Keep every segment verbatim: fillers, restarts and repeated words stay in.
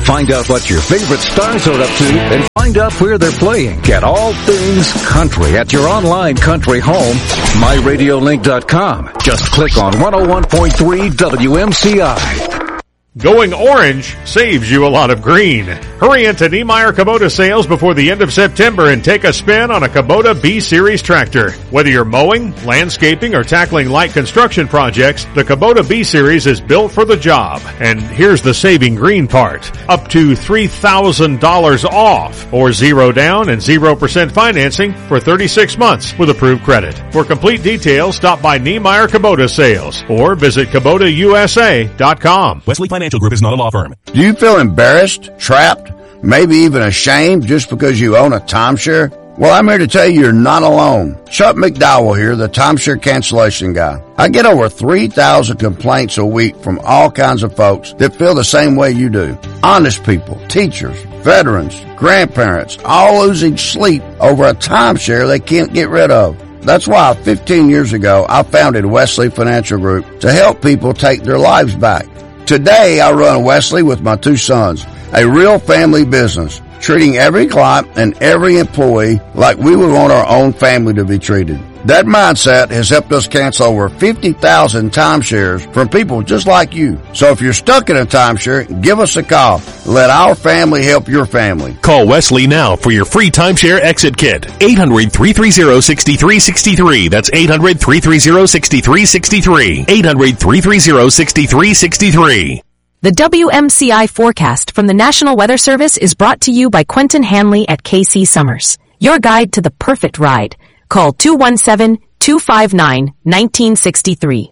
Find out what your favorite stars are up to and find out where they're playing. Get all things country at your online country home, my radio link dot com. Just click on one oh one point three W M C I. Going orange saves you a lot of green. Hurry into Niemeyer Kubota sales before the end of September and take a spin on a Kubota B-Series tractor. Whether you're mowing, landscaping, or tackling light construction projects, the Kubota B-Series is built for the job. And here's the saving green part. Up to three thousand dollars off or zero down and zero percent financing for thirty-six months with approved credit. For complete details, stop by Niemeyer Kubota sales or visit Kubota U S A dot com. Wesley Financial Group is not a law firm. Do you feel embarrassed, trapped, maybe even ashamed just because you own a timeshare? Well, I'm here to tell you you're not alone. Chuck McDowell here, the timeshare cancellation guy. I get over three thousand complaints a week from all kinds of folks that feel the same way you do. Honest people, teachers, veterans, grandparents, all losing sleep over a timeshare they can't get rid of. That's why fifteen years ago I founded Wesley Financial Group to help people take their lives back. Today, I run Wesley with my two sons, a real family business, treating every client and every employee like we would want our own family to be treated. That mindset has helped us cancel over fifty thousand timeshares from people just like you. So if you're stuck in a timeshare, give us a call. Let our family help your family. Call Wesley now for your free timeshare exit kit. eight hundred, three three zero, six three six three. That's eight hundred, three three zero, six three six three. eight hundred, three three zero, six three six three. The W M C I forecast from the National Weather Service is brought to you by Quentin Hanley at K C Summers, your guide to the perfect ride. Call two one seven, two five nine, one nine six three.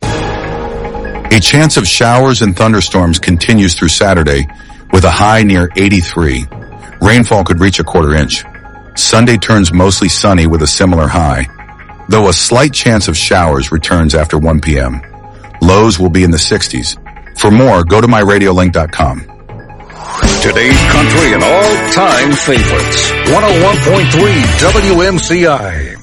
A chance of showers and thunderstorms continues through Saturday with a high near eighty-three. Rainfall could reach a quarter inch. Sunday turns mostly sunny with a similar high, though a slight chance of showers returns after one p.m. Lows will be in the sixties. For more, go to my radio link dot com. Today's country and all-time favorites. one oh one point three W M C I.